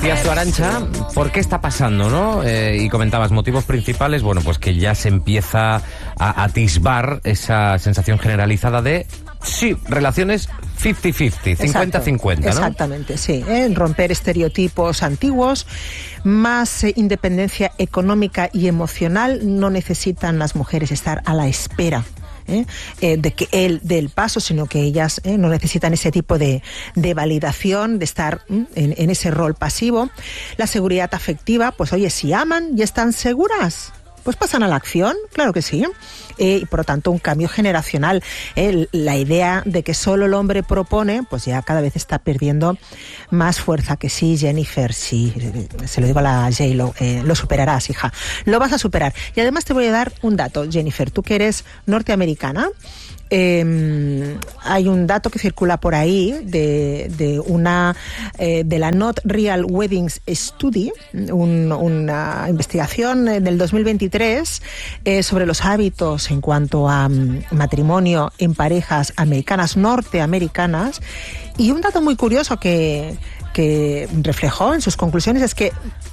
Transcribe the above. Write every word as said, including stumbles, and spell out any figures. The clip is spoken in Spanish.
Decías tú, Arantxa, ¿por qué está pasando, no? Eh, y comentabas motivos principales, bueno, pues que ya se empieza a atisbar esa sensación generalizada de, sí, relaciones cincuenta cincuenta, cincuenta cincuenta, ¿no? Exactamente, sí. ¿eh? Romper estereotipos antiguos, más eh, independencia económica y emocional. No necesitan las mujeres estar a la espera ¿Eh? Eh, de que él dé el paso, sino que ellas eh, no necesitan ese tipo de, de validación, de estar ¿eh? en, en ese rol pasivo. La seguridad afectiva, pues oye, si aman y están seguras, pues pasan a la acción, claro que sí. Eh, y por lo tanto un cambio generacional. Eh, la idea de que solo el hombre propone, pues ya cada vez está perdiendo más fuerza. Que sí, Jennifer, sí, se lo digo a la J-Lo, eh, lo superarás, hija, lo vas a superar. Y además te voy a dar un dato, Jennifer, tú que eres norteamericana. Eh, hay un dato que circula por ahí de, de una eh, de la Not Real Weddings Study, un, una investigación del dos mil veintitrés eh, sobre los hábitos en cuanto a um, matrimonio en parejas americanas, norteamericanas, y un dato muy curioso que que reflejó en sus conclusiones es que